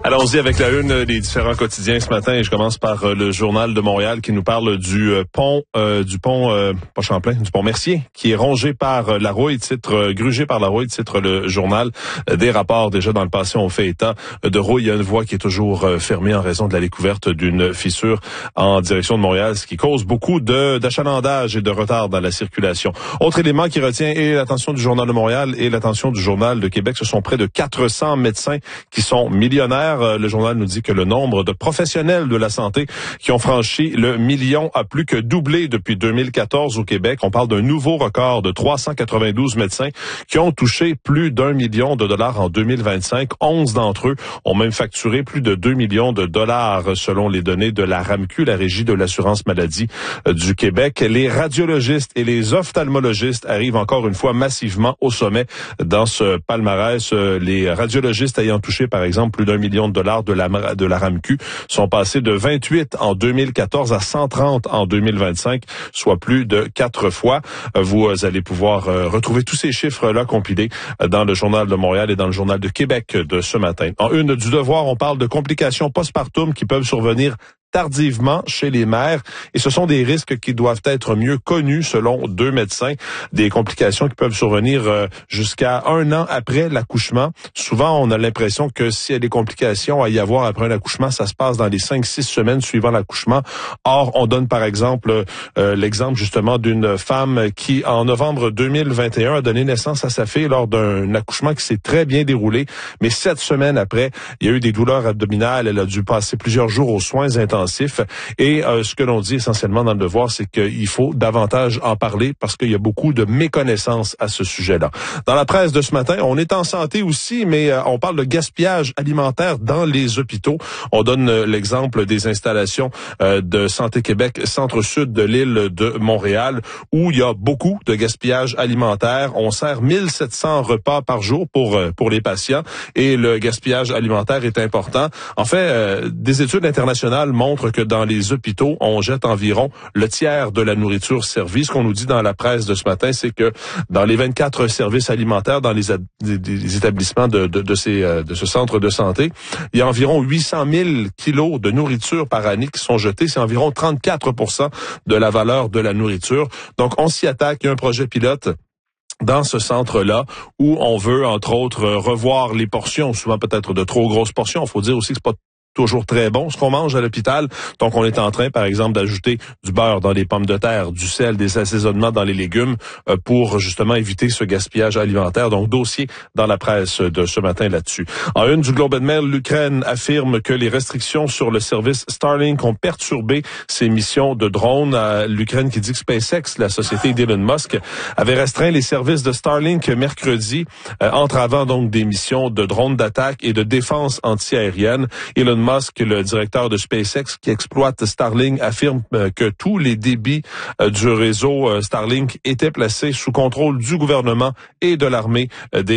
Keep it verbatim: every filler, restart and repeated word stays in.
Allons-y avec la une des différents quotidiens ce matin. Et je commence par euh, le Journal de Montréal qui nous parle du euh, pont, euh, du pont, euh, pas Champlain, du pont Mercier, qui est rongé par euh, la rouille, titre, euh, grugé par la rouille, titre le journal. Euh, des rapports déjà dans le passé ont fait état de rouille. Il y a une voie qui est toujours euh, fermée en raison de la découverte d'une fissure en direction de Montréal, ce qui cause beaucoup de d'achalandage et de retard dans la circulation. Autre élément qui retient et l'attention du Journal de Montréal et l'attention du Journal de Québec, ce sont près de quatre cents médecins qui sont millionnaires. Le journal nous dit que le nombre de professionnels de la santé qui ont franchi le million a plus que doublé depuis deux mille quatorze au Québec. On parle d'un nouveau record de trois cent quatre-vingt-douze médecins qui ont touché plus d'un million de dollars en deux mille vingt-cinq. Onze d'entre eux ont même facturé plus de deux millions de dollars selon les données de la RAMQ, la Régie de l'assurance maladie du Québec. Les radiologistes et les ophtalmologistes arrivent encore une fois massivement au sommet dans ce palmarès. Les radiologistes ayant touché par exemple plus d'un million de dollars de la, de la RAMQ sont passés de vingt-huit en deux mille quatorze à cent trente en deux mille vingt-cinq, soit plus de quatre fois. Vous allez pouvoir retrouver tous ces chiffres-là compilés dans le Journal de Montréal et dans le Journal de Québec de ce matin. En une du Devoir, on parle de complications postpartum qui peuvent survenir tardivement chez les mères, et ce sont des risques qui doivent être mieux connus selon deux médecins, des complications qui peuvent survenir euh, jusqu'à un an après l'accouchement. Souvent, on a l'impression que s'il y a des complications à y avoir après un accouchement, ça se passe dans les cinq six semaines suivant l'accouchement. Or, on donne par exemple euh, l'exemple justement d'une femme qui, en novembre deux mille vingt et un, a donné naissance à sa fille lors d'un accouchement qui s'est très bien déroulé, mais sept semaines après, il y a eu des douleurs abdominales, elle a dû passer plusieurs jours aux soins intensifs. Et euh, ce que l'on dit essentiellement dans le Devoir, c'est qu'il faut davantage en parler parce qu'il y a beaucoup de méconnaissance à ce sujet-là. Dans la presse de ce matin, on est en santé aussi, mais euh, on parle de gaspillage alimentaire dans les hôpitaux. On donne euh, l'exemple des installations euh, de Santé Québec, centre-sud de l'île de Montréal, où il y a beaucoup de gaspillage alimentaire. On sert mille sept cents repas par jour pour euh, pour les patients et le gaspillage alimentaire est important. En fait, euh, des études internationales montrent montre que dans les hôpitaux, on jette environ le tiers de la nourriture servie. Ce qu'on nous dit dans la presse de ce matin, c'est que dans les vingt-quatre services alimentaires, dans les, ad, les établissements de, de, de, ces, de ce centre de santé, il y a environ huit cent mille kilos de nourriture par année qui sont jetés. C'est environ trente-quatre pour cent de la valeur de la nourriture. Donc, on s'y attaque. Il y a un projet pilote dans ce centre-là, où on veut, entre autres, revoir les portions, souvent peut-être de trop grosses portions. Il faut dire aussi que c'est pas toujours très bon ce qu'on mange à l'hôpital. Donc, on est en train, par exemple, d'ajouter du beurre dans les pommes de terre, du sel, des assaisonnements dans les légumes euh, pour justement éviter ce gaspillage alimentaire. Donc, dossier dans la presse de ce matin là-dessus. En une du Globe and Mail, l'Ukraine affirme que les restrictions sur le service Starlink ont perturbé ses missions de drones. Euh, L'Ukraine qui dit que SpaceX, la société d'Elon Musk, avait restreint les services de Starlink mercredi, euh, entravant donc des missions de drones d'attaque et de défense antiaérienne. Elon Musk, le directeur de SpaceX qui exploite Starlink, affirme euh, que tous les débits euh, du réseau euh, Starlink étaient placés sous contrôle du gouvernement et de l'armée euh, des